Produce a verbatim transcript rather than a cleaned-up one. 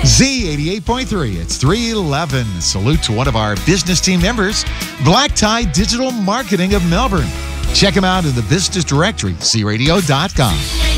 Z eighty-eight point three, it's three eleven. Salute to one of our business team members, Black Tie Digital Marketing of Melbourne. Check them out in the business directory, c radio dot com.